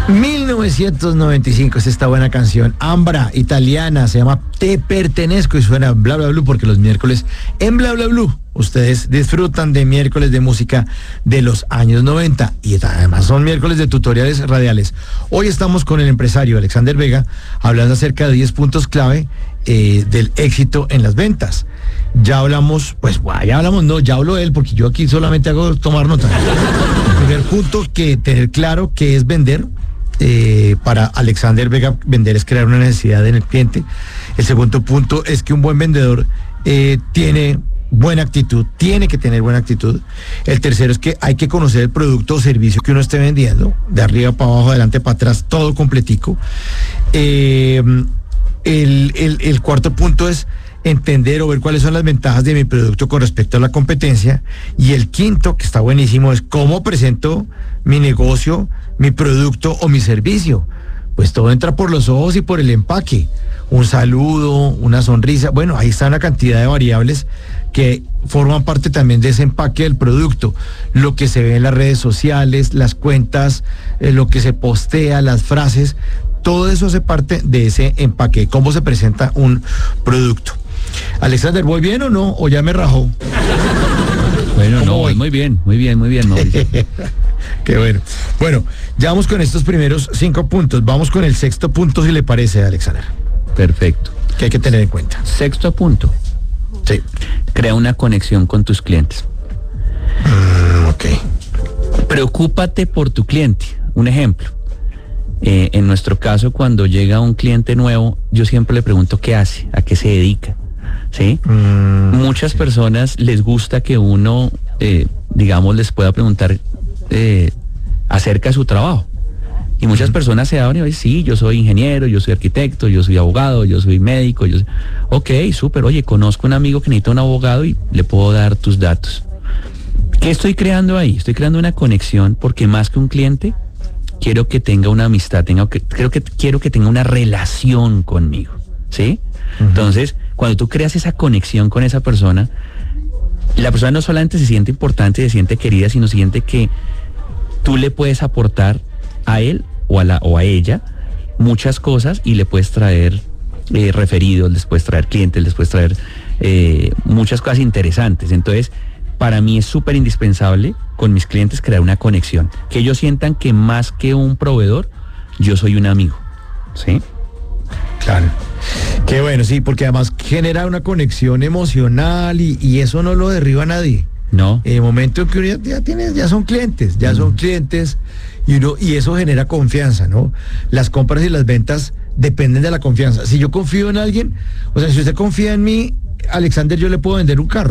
1995 es esta buena canción, Ambra, italiana, se llama Te Pertenezco y suena Bla Bla Blue porque los miércoles en Bla Bla Blue ustedes disfrutan de miércoles de música de los años 90 y además son miércoles de tutoriales radiales. Hoy estamos con el empresario Alexander Vega hablando acerca de 10 puntos clave del éxito en las ventas. Ya hablamos, ya habló él porque yo aquí solamente hago tomar nota. El primer punto que tener claro que es vender. Para Alexander Vega, vender es crear una necesidad en el cliente. El segundo punto es que un buen vendedor tiene buena actitud, tiene que tener buena actitud. El tercero es que hay que conocer el producto o servicio que uno esté vendiendo, de arriba para abajo, adelante para atrás, todo completico. El cuarto punto es entender o ver cuáles son las ventajas de mi producto con respecto a la competencia. Y el quinto, que está buenísimo, es cómo presento mi negocio, mi producto o mi servicio. Pues todo entra por los ojos y por el empaque. Un saludo, una sonrisa. Bueno, ahí está una cantidad de variables que forman parte también de ese empaque del producto. Lo que se ve en las redes sociales, las cuentas, lo que se postea, las frases. Todo eso hace parte de ese empaque, cómo se presenta un producto. Alexander, ¿voy bien o no? ¿O ya me rajó? Bueno, no, voy muy bien, Mauricio. Qué bueno. Bueno, ya vamos con estos primeros 5 puntos. Vamos con el sexto punto, si le parece, Alexander. Perfecto. ¿Qué hay que tener en cuenta? Sexto punto. Sí. Crea una conexión con tus clientes. Ok. Preocúpate por tu cliente. Un ejemplo. En nuestro caso, cuando llega un cliente nuevo, yo siempre le pregunto qué hace, a qué se dedica. ¿Sí? Muchas personas les gusta que uno, les pueda preguntar acerca de su trabajo. Y muchas personas se abren y dicen, sí, yo soy ingeniero, yo soy arquitecto, yo soy abogado, yo soy médico. Ok, súper, oye, conozco un amigo que necesita un abogado y le puedo dar tus datos. ¿Qué estoy creando ahí? Estoy creando una conexión porque más que un cliente, quiero que tenga una amistad, quiero que tenga una relación conmigo, ¿sí? Entonces, cuando tú creas esa conexión con esa persona, la persona no solamente se siente importante, se siente querida, sino siente que tú le puedes aportar a él o a ella muchas cosas y le puedes traer referidos, les puedes traer clientes, les puedes traer muchas cosas interesantes. Entonces, para mí es súper indispensable con mis clientes crear una conexión, que ellos sientan que más que un proveedor, yo soy un amigo, ¿sí? Claro. Qué bueno, sí, porque además genera una conexión emocional y eso no lo derriba a nadie. No. En el momento en que uno ya son clientes, y eso genera confianza, ¿no? Las compras y las ventas dependen de la confianza. Si yo confío en alguien, o sea, si usted confía en mí, Alexander, yo le puedo vender un carro.